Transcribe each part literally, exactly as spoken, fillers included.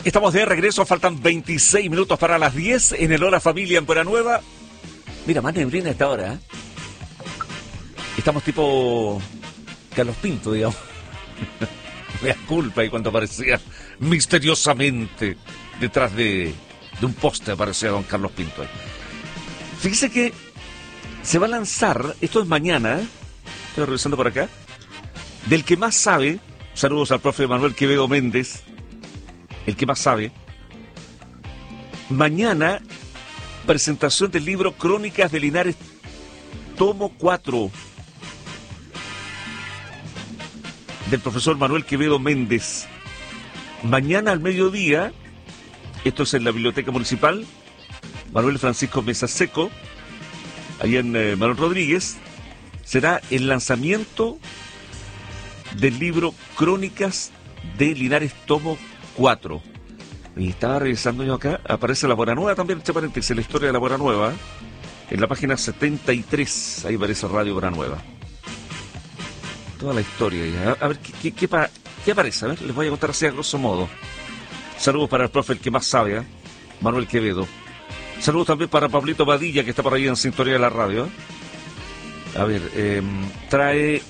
Estamos de regreso, faltan veintiséis minutos para las diez en el Hola Familia en Buena Nueva. Mira, más neblina a esta hora, ¿eh? Estamos tipo Carlos Pinto, digamos. Me da culpa y cuando aparecía misteriosamente detrás de, de un poste aparecía don Carlos Pinto. Fíjese que se va a lanzar, esto es mañana, ¿eh? Estoy revisando por acá, del que más sabe, saludos al profe Manuel Quevedo Méndez, el que más sabe, mañana presentación del libro Crónicas de Linares, tomo cuatro, del profesor Manuel Quevedo Méndez. Mañana al mediodía, esto es en la Biblioteca Municipal, Manuel Francisco Mesa Seco, ahí en eh, Manuel Rodríguez, será el lanzamiento del libro Crónicas de Linares, tomo cuatro. Y estaba revisando yo acá, aparece la Buena Nueva también, entre paréntesis, la historia de la Buena Nueva, en la página setenta y tres, ahí aparece Radio Buena Nueva. Toda la historia. A, a ver, ¿qué, qué, qué, pa, ¿qué aparece? A ver, les voy a contar así a grosso modo. Saludos para el profe, el que más sabe, ¿eh? Manuel Quevedo. Saludos también para Pablito Badilla, que está por ahí en sintonía de la radio. A ver, eh, trae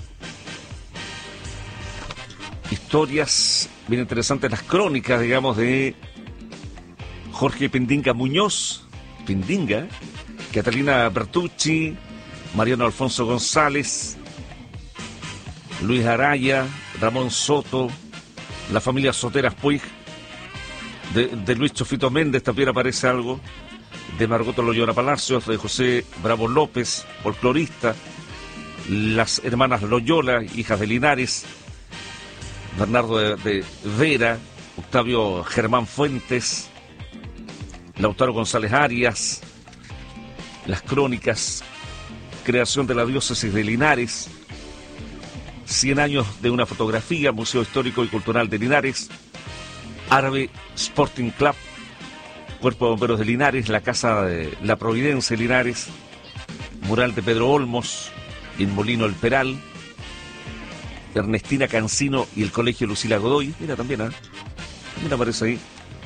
historias bien interesantes, las crónicas, digamos, de Jorge Pindinga Muñoz, Pindinga, Catalina Bertucci, Mariano Alfonso González, Luis Araya, Ramón Soto, la familia Soteras Puig, de, de Luis Chofito Méndez también aparece algo, de Margoto Loyola Palacios, de José Bravo López, folclorista, las hermanas Loyola, hijas de Linares, Bernardo de, de Vera, Octavio Germán Fuentes, Lautaro González Arias, las crónicas, creación de la diócesis de Linares, cien años de una fotografía, Museo Histórico y Cultural de Linares, Árabe Sporting Club, Cuerpo de Bomberos de Linares, la Casa de la Providencia de Linares, mural de Pedro Olmos, en Molino El Peral, Ernestina Cancino y el Colegio Lucila Godoy, mira también, ¿eh? También aparece ahí,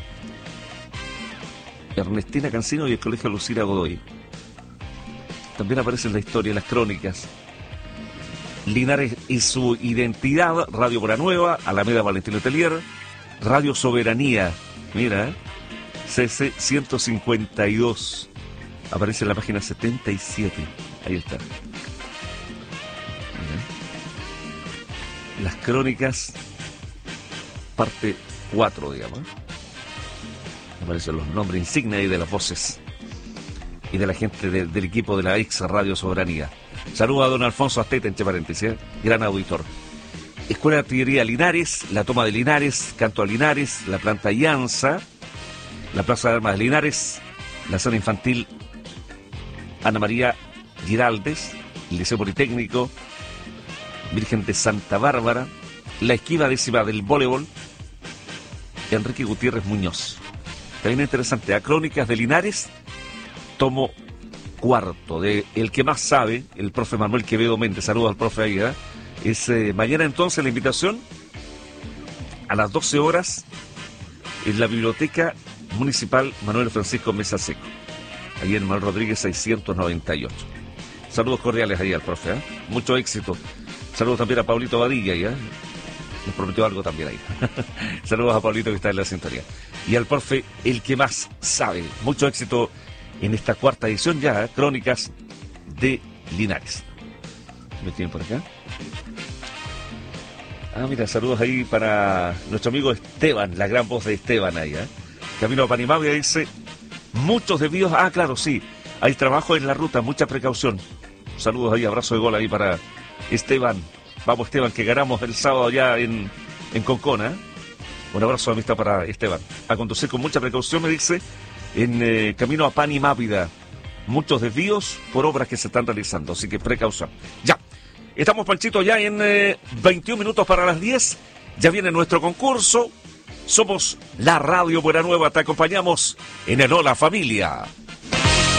Ernestina Cancino y el Colegio Lucila Godoy, también aparece en la historia, en las crónicas. Linares y su identidad, Radio Buena Nueva, Alameda Valentín Letelier, Radio Soberanía, mira, ¿eh? C C ciento cincuenta y dos, aparece en la página setenta y siete, ahí está. Mira. Las crónicas, parte cuatro, digamos. Aparecen los nombres insignia y de las voces y de la gente de, del equipo de la ex Radio Soberanía. Saludos a don Alfonso Astete, entre paréntesis, ¿eh? Gran auditor. Escuela de Artillería Linares, la toma de Linares, Canto a Linares, la planta Llanza, la Plaza de Armas de Linares, la zona infantil Ana María Giraldes, el Liceo Politécnico, Virgen de Santa Bárbara, la esquiva décima del voleibol, Enrique Gutiérrez Muñoz. También interesante, a Crónicas de Linares, tomo cuarto, de el que más sabe, el profe Manuel Quevedo Méndez. Saludos al profe ahí, ¿eh? Es eh, mañana entonces la invitación a las doce horas en la Biblioteca Municipal Manuel Francisco Mesa Seco, ahí en Manuel Rodríguez seiscientos noventa y ocho. Saludos cordiales ahí al profe, ¿eh? Mucho éxito. Saludos también a Pablito Badilla, ¿eh? Nos prometió algo también ahí. Saludos a Pablito que está en la sintonía. Y al profe, el que más sabe. Mucho éxito en esta cuarta edición ya, ¿eh? Crónicas de Linares. ¿Me tienen por acá? Ah, mira, saludos ahí para nuestro amigo Esteban, la gran voz de Esteban ahí, ¿eh? Camino a Panimavia dice, muchos desvíos, ah, claro, sí, hay trabajo en la ruta, mucha precaución. Saludos ahí, abrazo de gol ahí para Esteban. Vamos, Esteban, que ganamos el sábado ya en, en Concona, ¿eh? Un abrazo de amistad para Esteban. A conducir con mucha precaución, me dice, en eh, camino a Panimávida. Muchos desvíos por obras que se están realizando, así que precaución. Ya, estamos, Panchito, ya en eh, veintiún minutos para las diez. Ya viene nuestro concurso. Somos la Radio Buena Nueva, te acompañamos en el Hola Familia.